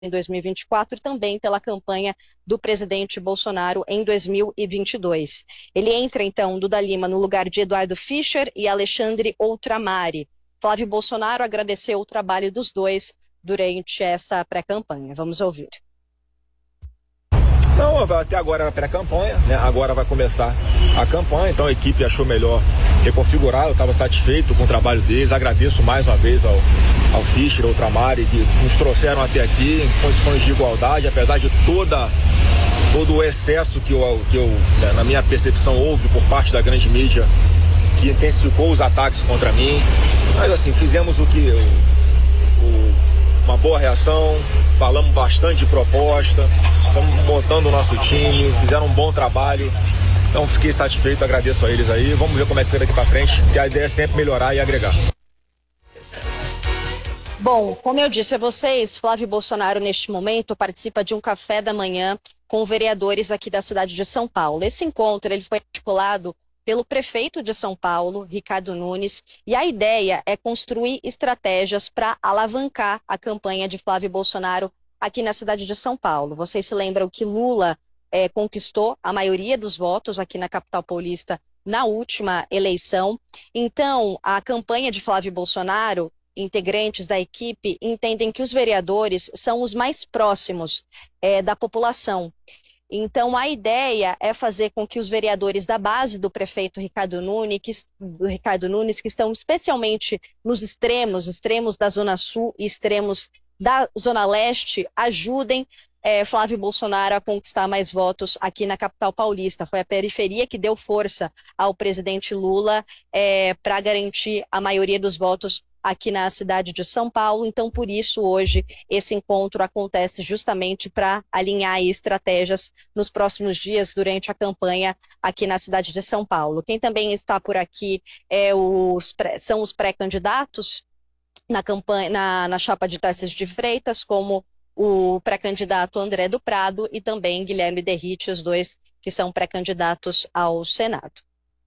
em 2024 e também pela campanha do presidente Bolsonaro em 2022. Ele entra, então, Duda Lima no lugar de Eduardo Fischer e Alexandre Outramari. Flávio Bolsonaro agradeceu o trabalho dos dois durante essa pré-campanha. Vamos ouvir. Não, até agora era pré-campanha, né? Agora vai começar a campanha, então a equipe achou melhor reconfigurar, eu estava satisfeito com o trabalho deles, agradeço mais uma vez ao Fischer, ao Outramari, que nos trouxeram até aqui em condições de igualdade, apesar de todo o excesso que eu né, na minha percepção, houve por parte da grande mídia, que intensificou os ataques contra mim, mas assim, fizemos uma boa reação, falamos bastante de proposta, estamos montando o nosso time, fizeram um bom trabalho, então fiquei satisfeito, agradeço a eles aí, vamos ver como é que foi daqui para frente, que a ideia é sempre melhorar e agregar. Bom, como eu disse a vocês, Flávio Bolsonaro neste momento participa de um café da manhã com vereadores aqui da cidade de São Paulo. Esse encontro ele foi articulado pelo prefeito de São Paulo, Ricardo Nunes, e a ideia é construir estratégias para alavancar a campanha de Flávio Bolsonaro aqui na cidade de São Paulo. Vocês se lembram que Lula conquistou a maioria dos votos aqui na capital paulista na última eleição. Então, a campanha de Flávio Bolsonaro, integrantes da equipe entendem que os vereadores são os mais próximos da população. Então, a ideia é fazer com que os vereadores da base do prefeito Ricardo Nunes, que estão especialmente nos extremos da Zona Sul e extremos da Zona Leste, ajudem Flávio Bolsonaro a conquistar mais votos aqui na capital paulista. Foi a periferia que deu força ao presidente Lula para garantir a maioria dos votos aqui na cidade de São Paulo. Então, por isso, hoje, esse encontro acontece justamente para alinhar estratégias nos próximos dias durante a campanha aqui na cidade de São Paulo. Quem também está por aqui são os pré-candidatos na campanha, na chapa de Tarcísio de Freitas, como o pré-candidato André do Prado e também Guilherme Derrite, os dois que são pré-candidatos ao Senado.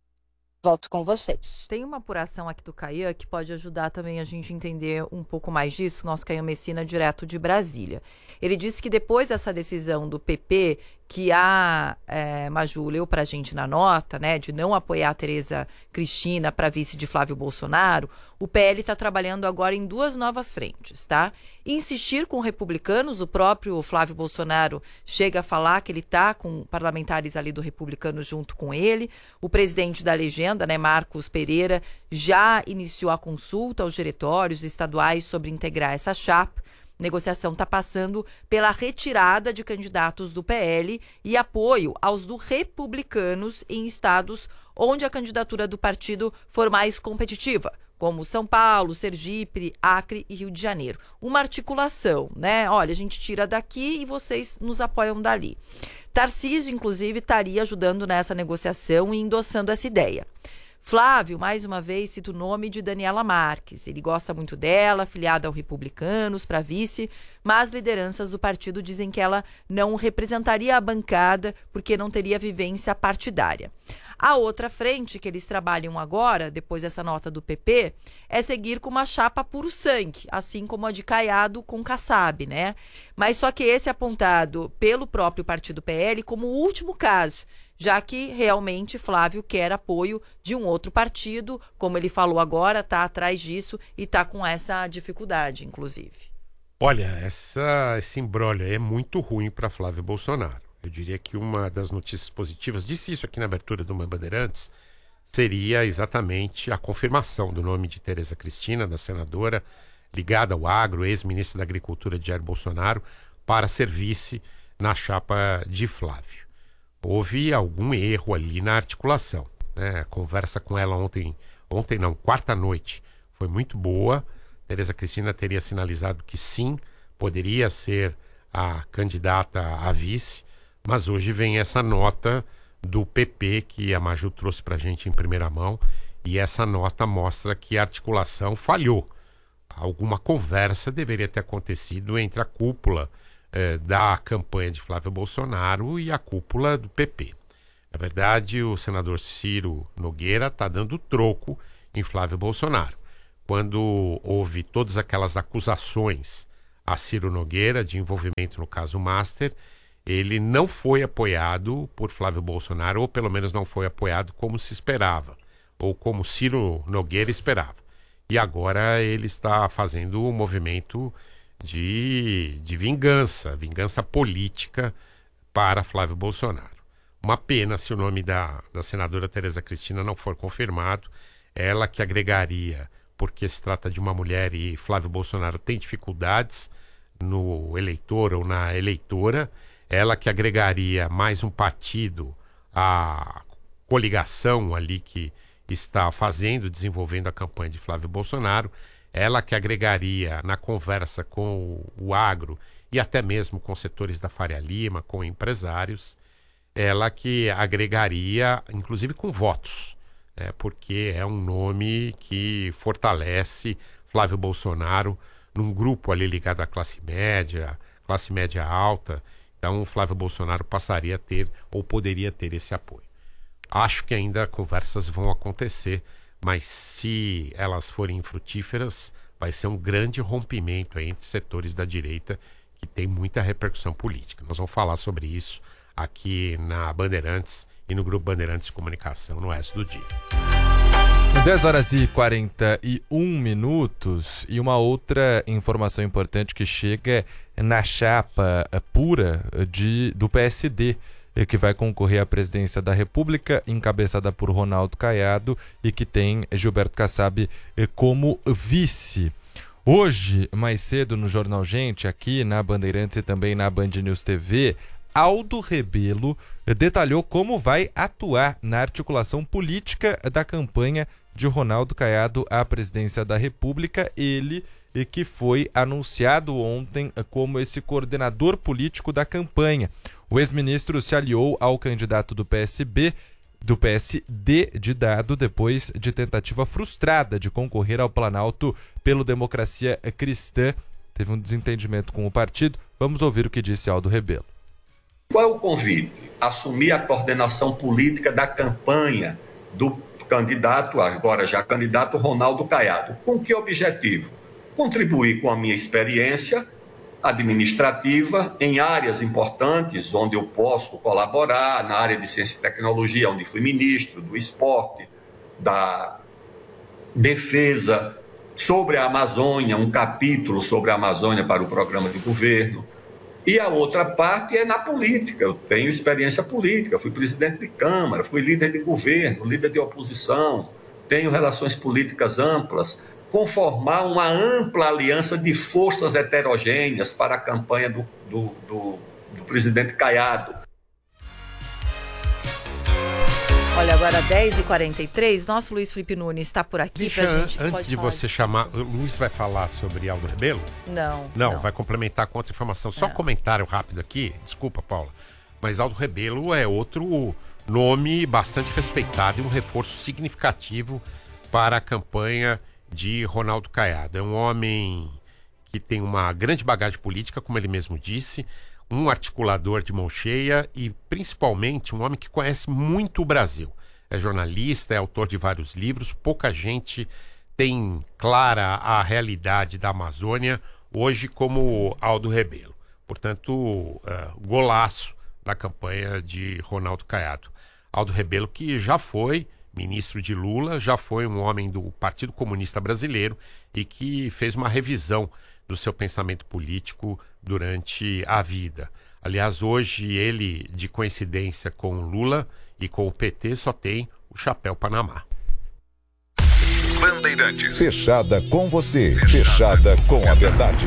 Volto com vocês. Tem uma apuração aqui do Caian que pode ajudar também a gente entender um pouco mais disso, nosso Caian Messina, direto de Brasília. Ele disse que depois dessa decisão do PP, que a Maju leu para a gente na nota, né, de não apoiar a Tereza Cristina para vice de Flávio Bolsonaro, o PL está trabalhando agora em duas novas frentes, tá? Insistir com republicanos, o próprio Flávio Bolsonaro chega a falar que ele está com parlamentares ali do republicano junto com ele. O presidente da legenda, né, Marcos Pereira, já iniciou a consulta aos diretórios estaduais sobre integrar essa chapa. A negociação está passando pela retirada de candidatos do PL e apoio aos do republicanos em estados onde a candidatura do partido for mais competitiva, como São Paulo, Sergipe, Acre e Rio de Janeiro. Uma articulação, né? Olha, a gente tira daqui e vocês nos apoiam dali. Tarcísio, inclusive, estaria ajudando nessa negociação e endossando essa ideia. Flávio, mais uma vez, cita o nome de Daniela Marques. Ele gosta muito dela, afiliada ao Republicanos, para vice, mas lideranças do partido dizem que ela não representaria a bancada porque não teria vivência partidária. A outra frente que eles trabalham agora, depois dessa nota do PP, é seguir com uma chapa puro sangue, assim como a de Caiado com Kassab, né? Mas só que esse é apontado pelo próprio partido PL como o último caso, já que realmente Flávio quer apoio de um outro partido, como ele falou agora, está atrás disso e está com essa dificuldade, inclusive. Olha, esse imbróglio é muito ruim para Flávio Bolsonaro. Eu diria que uma das notícias positivas, disse isso aqui na abertura do Uma Bandeirantes, seria exatamente a confirmação do nome de Tereza Cristina, da senadora ligada ao agro, ex-ministra da Agricultura de Jair Bolsonaro, para ser vice na chapa de Flávio. Houve algum erro ali na articulação, né? A conversa com ela quarta noite, foi muito boa. Tereza Cristina teria sinalizado que sim, poderia ser a candidata a vice, mas hoje vem essa nota do PP que a Maju trouxe para a gente em primeira mão, e essa nota mostra que a articulação falhou. Alguma conversa deveria ter acontecido entre a cúpula da campanha de Flávio Bolsonaro e a cúpula do PP. Na verdade, o senador Ciro Nogueira está dando troco em Flávio Bolsonaro. Quando houve todas aquelas acusações a Ciro Nogueira, de envolvimento no caso Master, ele não foi apoiado por Flávio Bolsonaro, ou pelo menos não foi apoiado como se esperava, ou como Ciro Nogueira esperava. E agora ele está fazendo um movimento de vingança política para Flávio Bolsonaro. Uma pena se o nome da senadora Tereza Cristina não for confirmado, ela que agregaria, porque se trata de uma mulher e Flávio Bolsonaro tem dificuldades no eleitor ou na eleitora, ela que agregaria mais um partido à coligação ali que está desenvolvendo a campanha de Flávio Bolsonaro, ela que agregaria na conversa com o agro e até mesmo com setores da Faria Lima, com empresários, ela que agregaria, inclusive com votos, porque é um nome que fortalece Flávio Bolsonaro num grupo ali ligado à classe média alta. Então o Flávio Bolsonaro passaria a ter, ou poderia ter, esse apoio. Acho que ainda conversas vão acontecer, mas se elas forem frutíferas, vai ser um grande rompimento aí entre setores da direita que tem muita repercussão política. Nós vamos falar sobre isso aqui na Bandeirantes e no Grupo Bandeirantes de Comunicação no resto do dia. 10h41 e uma outra informação importante que chega na chapa pura do PSD, que vai concorrer à presidência da República, encabeçada por Ronaldo Caiado e que tem Gilberto Kassab como vice. Hoje, mais cedo no Jornal Gente, aqui na Bandeirantes e também na Band News TV, Aldo Rebelo detalhou como vai atuar na articulação política da campanha de Ronaldo Caiado à presidência da República, ele que foi anunciado ontem como esse coordenador político da campanha. O ex-ministro se aliou ao candidato do PSD de Dado depois de tentativa frustrada de concorrer ao Planalto pelo Democracia Cristã. Teve um desentendimento com o partido. Vamos ouvir o que disse Aldo Rebelo. Qual é o convite? Assumir a coordenação política da campanha do candidato, agora já candidato Ronaldo Caiado. Com que objetivo? Contribuir com a minha experiência administrativa em áreas importantes onde eu posso colaborar, na área de ciência e tecnologia, onde fui ministro, do esporte, da defesa, sobre a Amazônia, um capítulo sobre a Amazônia para o programa de governo. E a outra parte é na política. Eu tenho experiência política, fui presidente de Câmara, fui líder de governo, líder de oposição, tenho relações políticas amplas, conformar uma ampla aliança de forças heterogêneas para a campanha do presidente Caiado. Olha, agora 10h43, nosso Luiz Felipe Nunes está por aqui pra gente... Antes de você chamar, o Luiz vai falar sobre Aldo Rebelo? Não, vai complementar com outra informação. Só um comentário rápido aqui, desculpa, Paula, mas Aldo Rebelo é outro nome bastante respeitado e um reforço significativo para a campanha de Ronaldo Caiado. É um homem que tem uma grande bagagem política, como ele mesmo disse, um articulador de mão cheia e, principalmente, um homem que conhece muito o Brasil. É jornalista, é autor de vários livros, pouca gente tem clara a realidade da Amazônia hoje como Aldo Rebelo. Portanto, golaço da campanha de Ronaldo Caiado. Aldo Rebelo, que já foi ministro de Lula, já foi um homem do Partido Comunista Brasileiro e que fez uma revisão do seu pensamento político durante a vida. Aliás, hoje ele, de coincidência com Lula e com o PT, só tem o chapéu Panamá. Bandeirantes. Fechada com você, fechada com a verdade.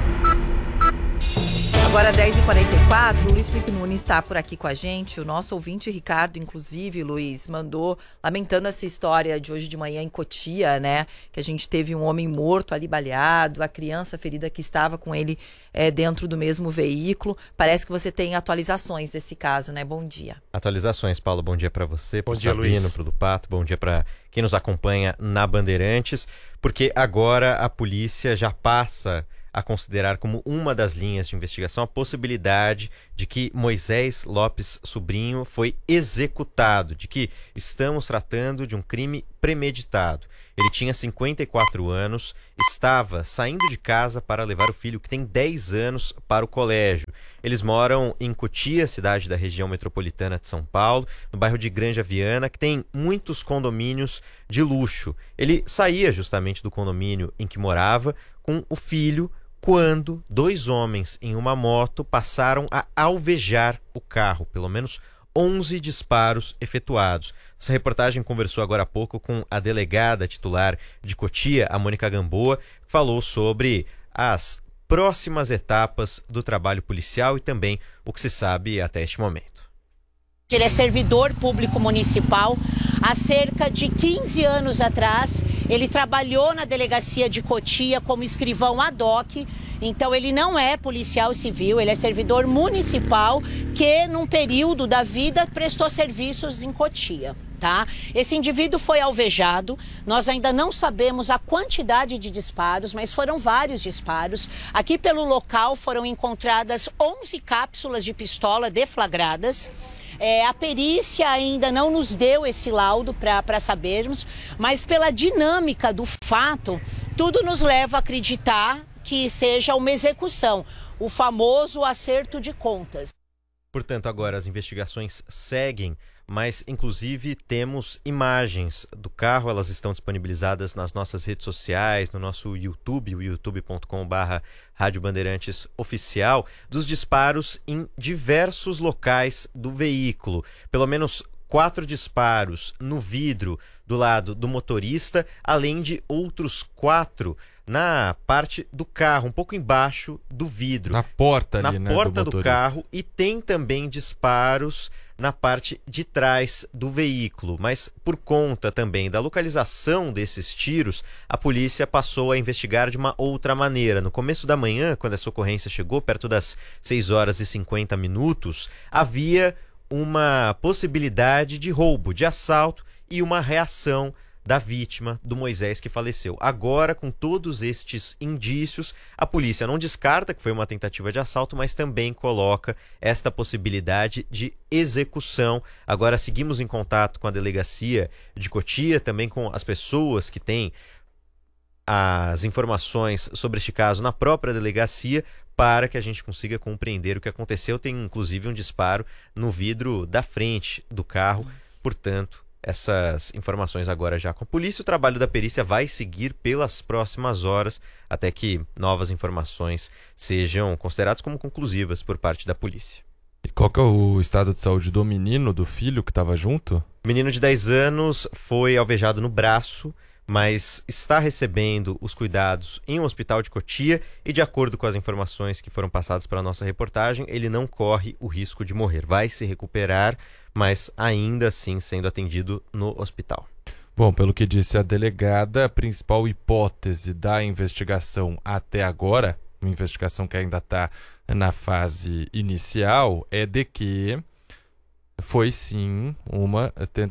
Agora 10h44, o Luiz Felipe Nunes está por aqui com a gente. O nosso ouvinte Ricardo, inclusive, Luiz, mandou lamentando essa história de hoje de manhã em Cotia, né? Que a gente teve um homem morto ali baleado, a criança ferida que estava com ele dentro do mesmo veículo. Parece que você tem atualizações desse caso, né? Bom dia. Atualizações, Paulo. Bom dia para você, para o Sabino, para o Pato. Bom dia para quem nos acompanha na Bandeirantes, porque agora a polícia já passa a considerar como uma das linhas de investigação a possibilidade de que Moisés Lopes Sobrinho foi executado, de que estamos tratando de um crime premeditado. Ele tinha 54 anos, estava saindo de casa para levar o filho, que tem 10 anos, para o colégio. Eles moram em Cotia, cidade da região metropolitana de São Paulo, no bairro de Granja Viana, que tem muitos condomínios de luxo. Ele saía justamente do condomínio em que morava com o filho, quando 2 homens em uma moto passaram a alvejar o carro, pelo menos 11 disparos efetuados. Essa reportagem conversou agora há pouco com a delegada titular de Cotia, a Mônica Gamboa, que falou sobre as próximas etapas do trabalho policial e também o que se sabe até este momento. Ele é servidor público municipal. Há cerca de 15 anos atrás, ele trabalhou na delegacia de Cotia como escrivão ad hoc. Então ele não é policial civil, ele é servidor municipal que num período da vida prestou serviços em Cotia. Tá? Esse indivíduo foi alvejado, nós ainda não sabemos a quantidade de disparos, mas foram vários disparos. Aqui pelo local foram encontradas 11 cápsulas de pistola deflagradas. A perícia ainda não nos deu esse laudo para sabermos, mas pela dinâmica do fato, tudo nos leva a acreditar que seja uma execução, o famoso acerto de contas. Portanto, agora as investigações seguem, mas inclusive temos imagens do carro, elas estão disponibilizadas nas nossas redes sociais, no nosso YouTube, o youtube.com/Rádio Bandeirantes Oficial, dos disparos em diversos locais do veículo. Pelo menos 4 disparos no vidro do lado do motorista, além de outros 4 na parte do carro, um pouco embaixo do vidro. Na porta ali, na porta do carro, e tem também disparos na parte de trás do veículo. Mas por conta também da localização desses tiros, a polícia passou a investigar de uma outra maneira. No começo da manhã, quando essa ocorrência chegou, perto das 6h50, havia uma possibilidade de roubo, de assalto e uma reação da vítima, do Moisés, que faleceu. Agora, com todos estes indícios, a polícia não descarta que foi uma tentativa de assalto, mas também coloca esta possibilidade de execução. Agora seguimos em contato com a delegacia de Cotia, também com as pessoas que têm as informações sobre este caso na própria delegacia, para que a gente consiga compreender o que aconteceu. Tem inclusive um disparo no vidro da frente do carro. Portanto, essas informações agora já com a polícia. O trabalho da perícia vai seguir pelas próximas horas, até que novas informações sejam consideradas como conclusivas por parte da polícia. E qual que é o estado de saúde do menino, do filho que estava junto? O menino de 10 anos foi alvejado no braço, mas está recebendo os cuidados em um hospital de Cotia e, de acordo com as informações que foram passadas pela nossa reportagem, ele não corre o risco de morrer. Vai se recuperar, mas ainda assim sendo atendido no hospital. Bom, pelo que disse a delegada, a principal hipótese da investigação até agora, uma investigação que ainda está na fase inicial, é de que foi sim uma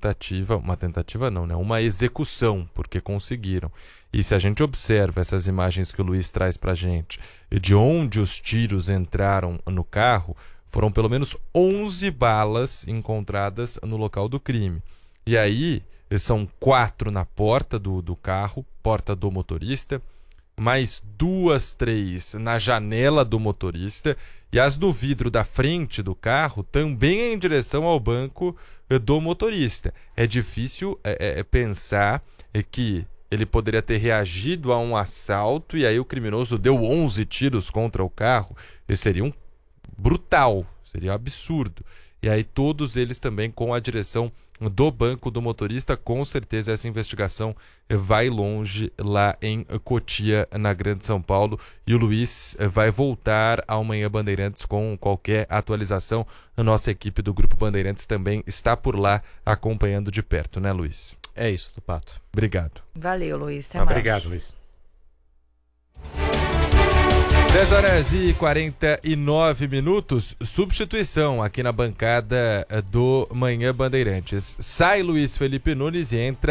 execução, porque conseguiram. E se a gente observa essas imagens que o Luiz traz pra gente, de onde os tiros entraram no carro, foram pelo menos 11 balas encontradas no local do crime. E aí, são 4 na porta do carro, porta do motorista, mais 2, 3 na janela do motorista, e as do vidro da frente do carro também em direção ao banco do motorista. É difícil pensar que ele poderia ter reagido a um assalto e aí o criminoso deu 11 tiros contra o carro. Isso seria brutal, seria absurdo. E aí todos eles também com a direção do banco do motorista. Com certeza essa investigação vai longe lá em Cotia, na Grande São Paulo. E o Luiz vai voltar ao Manhã Bandeirantes com qualquer atualização. A nossa equipe do Grupo Bandeirantes também está por lá acompanhando de perto, né, Luiz? É isso, Tupato. Obrigado. Valeu, Luiz. Até mais. Obrigado, Luiz. 10h49, substituição aqui na bancada do Manhã Bandeirantes. Sai Luiz Felipe Nunes e entra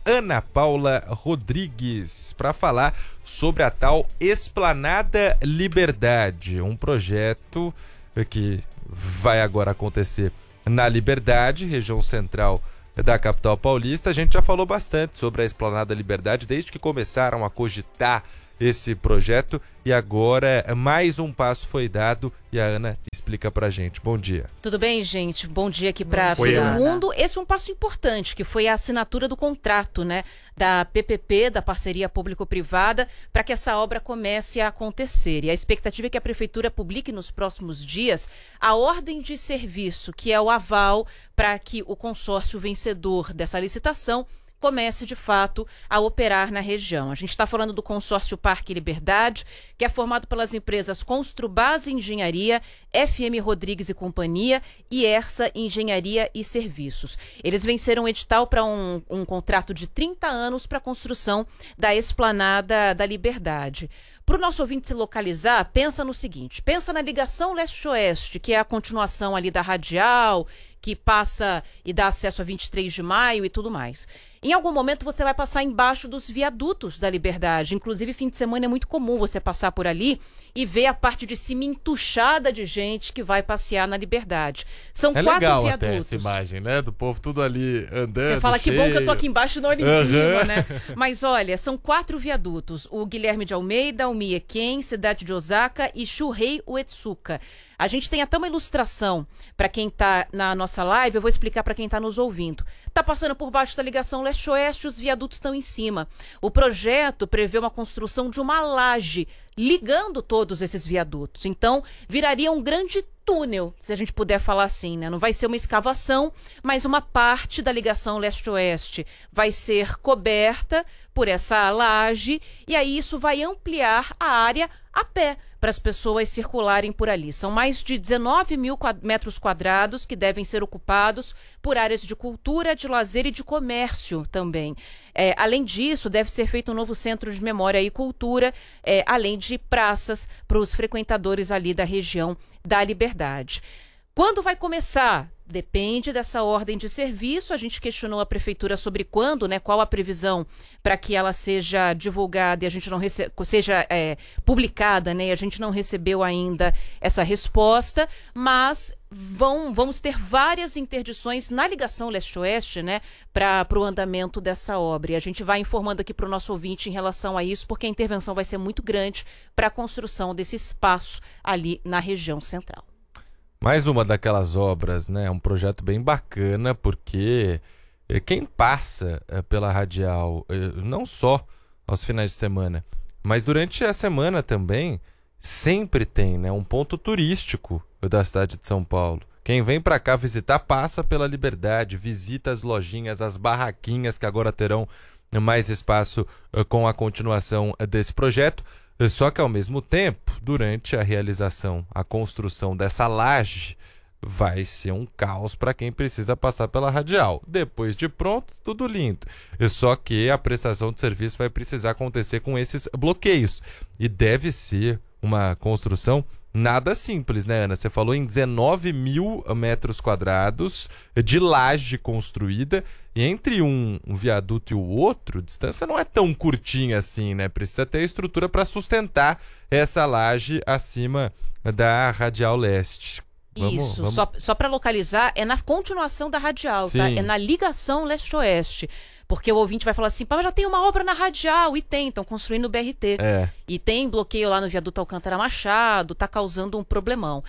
Ana Paula Rodrigues para falar sobre a tal Esplanada Liberdade, um projeto que vai agora acontecer na Liberdade, região central da capital paulista. A gente já falou bastante sobre a Esplanada Liberdade desde que começaram a cogitar esse projeto e agora mais um passo foi dado e a Ana explica pra gente. Bom dia. Tudo bem, gente? Bom dia aqui para todo mundo. Esse é um passo importante, que foi a assinatura do contrato, né, da PPP, da parceria público-privada, para que essa obra comece a acontecer. E a expectativa é que a prefeitura publique nos próximos dias a ordem de serviço, que é o aval para que o consórcio vencedor dessa licitação comece, de fato, a operar na região. A gente está falando do consórcio Parque Liberdade, que é formado pelas empresas Construbase Engenharia, FM Rodrigues e Companhia e Ersa Engenharia e Serviços. Eles venceram um edital para um contrato de 30 anos para a construção da Esplanada da Liberdade. Para o nosso ouvinte se localizar, pensa no seguinte, pensa na ligação leste-oeste, que é a continuação ali da Radial, que passa e dá acesso a 23 de maio e tudo mais. Em algum momento você vai passar embaixo dos viadutos da Liberdade. Inclusive, fim de semana é muito comum você passar por ali e ver a parte de cima entuchada de gente que vai passear na Liberdade. São 4 legal viadutos. até essa imagem, né? Do povo tudo ali andando. Você fala cheio. que bom que eu tô aqui embaixo e não ali em cima, né? Mas olha, são 4 viadutos. O Guilherme de Almeida, o Mieken, Cidade de Osaka e Shurei Uetsuka. A gente tem até uma ilustração para quem está na nossa live, eu vou explicar para quem está nos ouvindo. Está passando por baixo da ligação leste-oeste, os viadutos estão em cima. O projeto prevê uma construção de uma laje ligando todos esses viadutos. Então, viraria um grande túnel, se a gente puder falar assim, né? Não vai ser uma escavação, mas uma parte da ligação leste-oeste vai ser coberta por essa laje e aí isso vai ampliar a área a pé para as pessoas circularem por ali. São mais de 19 mil metros quadrados que devem ser ocupados por áreas de cultura, de lazer e de comércio também. Além disso, deve ser feito um novo centro de memória e cultura, além de praças para os frequentadores ali da região da Liberdade. Quando vai começar? Depende dessa ordem de serviço. A gente questionou a prefeitura sobre quando, né? Qual a previsão para que ela seja divulgada e a gente não seja publicada, né? E a gente não recebeu ainda essa resposta, mas vamos ter várias interdições na ligação leste-oeste, né? Para o andamento dessa obra. E a gente vai informando aqui para o nosso ouvinte em relação a isso, porque a intervenção vai ser muito grande para a construção desse espaço ali na região central. Mais uma daquelas obras, né? Um projeto bem bacana, porque quem passa pela Radial, não só aos finais de semana, mas durante a semana também, sempre tem, né, um ponto turístico da cidade de São Paulo. Quem vem para cá visitar passa pela Liberdade, visita as lojinhas, as barraquinhas que agora terão mais espaço com a continuação desse projeto. Só que, ao mesmo tempo, durante a realização, a construção dessa laje, vai ser um caos para quem precisa passar pela Radial. Depois de pronto, tudo lindo. Só que a prestação de serviço vai precisar acontecer com esses bloqueios. E deve ser uma construção nada simples, né, Ana? Você falou em 19 mil metros quadrados de laje construída, e entre um viaduto e o outro, a distância não é tão curtinha assim, né? Precisa ter estrutura para sustentar essa laje acima da Radial Leste. Isso, só para localizar, é na continuação da Radial, Sim. tá? É na ligação leste-oeste. Porque o ouvinte vai falar assim, mas já tem uma obra na Radial, e tem, estão construindo o BRT. E tem bloqueio lá no viaduto Alcântara Machado, está causando um problemão.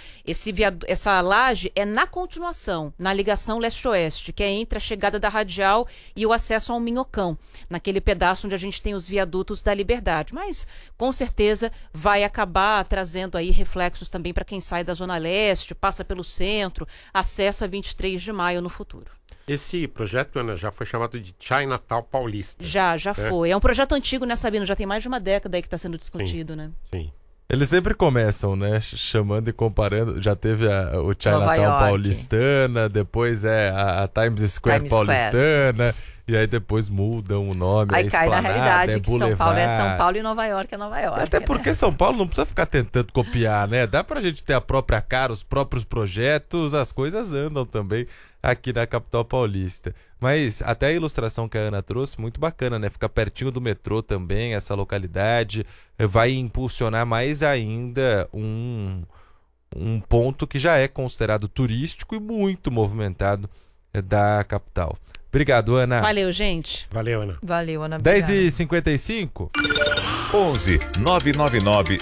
Essa laje é na continuação, na ligação leste-oeste, que é entre a chegada da Radial e o acesso ao Minhocão, naquele pedaço onde a gente tem os viadutos da Liberdade. Mas, com certeza, vai acabar trazendo aí reflexos também para quem sai da Zona Leste, passa pelo centro, acessa 23 de maio no futuro. Esse projeto, Ana, já foi chamado de Chinatown Paulista. Já foi. É um projeto antigo, né, Sabino? Já tem mais de uma década aí que está sendo discutido, né? Sim. Eles sempre começam, né, chamando e comparando. Já teve o Chinatown paulistana, depois a Times Square paulistana. e aí depois mudam o nome. Aí cai na realidade que Boulevard. São Paulo é São Paulo e Nova York é Nova York. Até porque São Paulo não precisa ficar tentando copiar, né? Dá pra gente ter a própria cara, os próprios projetos, as coisas andam também aqui na capital paulista. Mas até a ilustração que a Ana trouxe, muito bacana, né? Fica pertinho do metrô também, essa localidade, vai impulsionar mais ainda um ponto que já é considerado turístico e muito movimentado da capital. Obrigado, Ana. Valeu, gente. Valeu, Ana. Valeu, Ana. 10h55. 11 999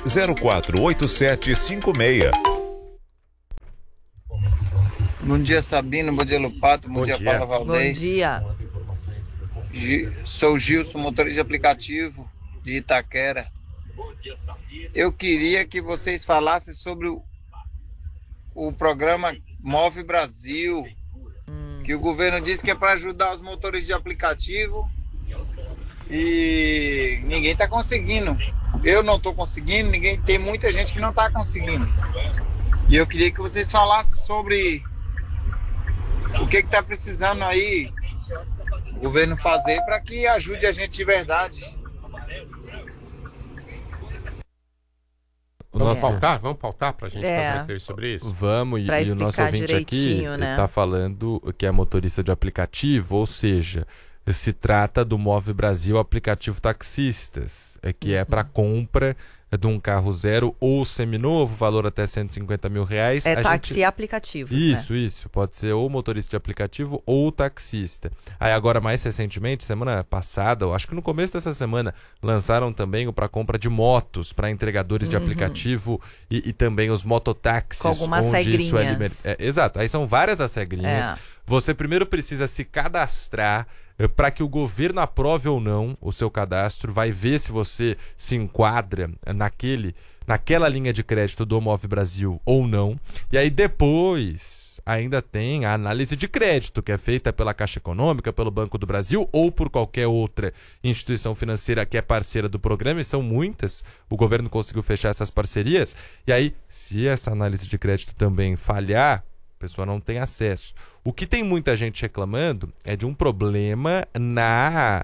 048756. Bom dia, Sabino. Bom dia, Lupato. Bom dia, Paula Valdez. Bom dia. Sou Gilson, motorista de aplicativo de Itaquera. Eu queria que vocês falassem sobre o programa Move Brasil, que o governo disse que é para ajudar os motoristas de aplicativo e ninguém está conseguindo. Eu não estou conseguindo, tem muita gente que não está conseguindo. E eu queria que vocês falassem sobre o que está precisando aí o governo fazer para que ajude a gente de verdade. Vamos pautar pra gente fazer uma entrevista sobre isso? Vamos, e o nosso ouvinte aqui está falando que é motorista de aplicativo, ou seja, se trata do Move Brasil Aplicativo Taxistas, que é para compra de um carro zero ou seminovo, valor até R$150 mil. É táxi e aplicativos, Isso, né? Isso. Pode ser ou motorista de aplicativo ou taxista. Aí agora, mais recentemente, semana passada, eu acho que no começo dessa semana, lançaram também o para compra de motos para entregadores de aplicativo e também os mototáxis. Com algumas regrinhas. Exato. Aí são várias as regrinhas. Você primeiro precisa se cadastrar para que o governo aprove ou não o seu cadastro, vai ver se você se enquadra naquela linha de crédito do Move Brasil ou não. E aí depois ainda tem a análise de crédito, que é feita pela Caixa Econômica, pelo Banco do Brasil ou por qualquer outra instituição financeira que é parceira do programa, e são muitas. O governo conseguiu fechar essas parcerias. E aí, se essa análise de crédito também falhar, a pessoa não tem acesso. O que tem muita gente reclamando é de um problema na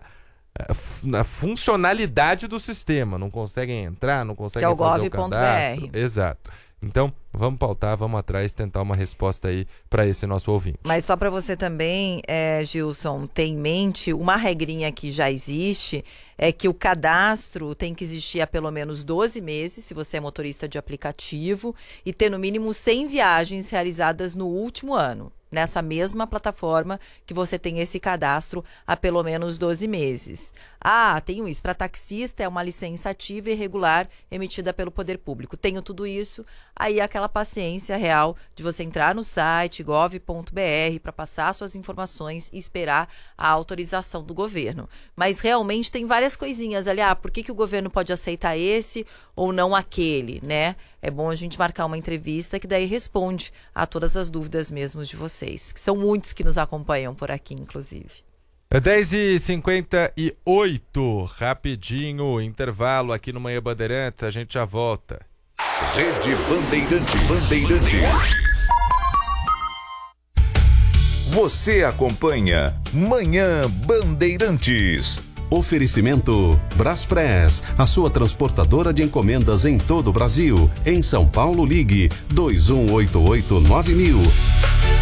funcionalidade do sistema. Não conseguem entrar, não conseguem fazer o cadastro. Exato. Então, vamos pautar, vamos atrás, tentar uma resposta aí para esse nosso ouvinte. Mas só para você também, Gilson, ter em mente, uma regrinha que já existe é que o cadastro tem que existir há pelo menos 12 meses, se você é motorista de aplicativo, e ter no mínimo 100 viagens realizadas no último ano, nessa mesma plataforma que você tem esse cadastro há pelo menos 12 meses. Tenho isso. Para taxista é uma licença ativa e regular emitida pelo poder público. Tenho tudo isso. Aí aquela paciência real de você entrar no site gov.br para passar suas informações e esperar a autorização do governo. Mas realmente tem várias coisinhas ali. Por que o governo pode aceitar esse ou não aquele, né? É bom a gente marcar uma entrevista que daí responde a todas as dúvidas mesmo de vocês, que são muitos que nos acompanham por aqui, inclusive. 10h58, rapidinho, intervalo aqui no Manhã Bandeirantes, a gente já volta. Rede Bandeirantes. Você acompanha Manhã Bandeirantes. Oferecimento Braspress, a sua transportadora de encomendas em todo o Brasil. Em São Paulo, ligue 2188-9000.